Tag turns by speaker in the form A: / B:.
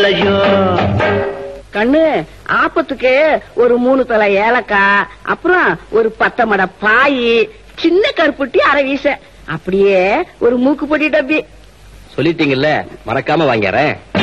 A: கண்ணு ஆப்பத்துக்கு ஒரு 3 தலை ஏலக்காய், அப்புறம் ஒரு 10 மடை பாய், சின்ன கருப்புட்டி அரை வீச, அப்படியே ஒரு மூக்குப்பொடி டப்பி.
B: சொல்லிட்டீங்கல்ல, மறக்காம வாங்கிறேன்.